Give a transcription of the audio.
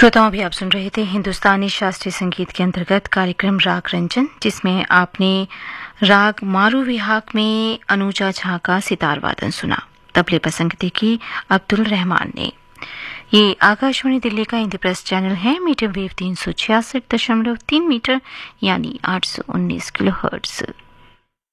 श्रोताओं, भी आप सुन रहे थे हिंदुस्तानी शास्त्रीय संगीत के अंतर्गत कार्यक्रम राग रंजन, जिसमें आपने राग मारू विहाक में अनुजा झा का सितार वादन सुना। तबले पर संगति की अब्दुल रहमान ने। ये आकाशवाणी दिल्ली का हिंदी प्रेस चैनल है। मीडियम वेव 366.3 मीटर यानी 819 किलोहर्ट्ज।